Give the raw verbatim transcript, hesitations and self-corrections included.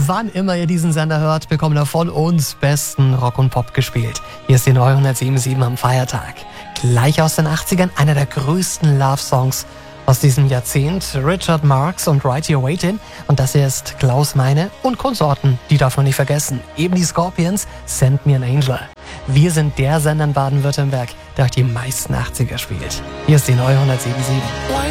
Wann immer ihr diesen Sender hört, bekommt ihr von uns besten Rock und Pop gespielt. Hier ist die neunhundertsieben Komma sieben am Feiertag. Gleich aus den achtzigern, einer der größten Love-Songs aus diesem Jahrzehnt. Richard Marx und Right Here Waiting. Und das hier ist Klaus Meine und Konsorten. Die darf man nicht vergessen. Eben die Scorpions, Send Me an Angel. Wir sind der Sender in Baden-Württemberg, der euch die meisten achtziger spielt. Hier ist die neunhundertsieben Komma sieben.